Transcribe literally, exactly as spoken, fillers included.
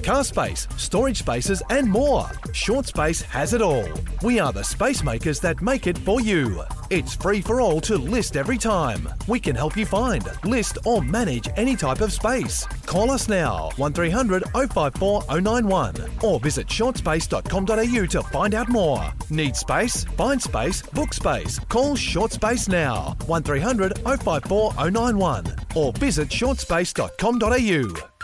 car space, storage spaces and more. Short Space has it all. We are the space makers that make it for you. It's free for all to list every time. We can help you find, list or manage any type of space. Call us now, one three hundred oh five four oh nine one or visit short space dot com dot a u to find out more. Need space? Find space, book space. Call Short Space now, one three hundred oh five four oh nine one or visit short space dot com dot a u.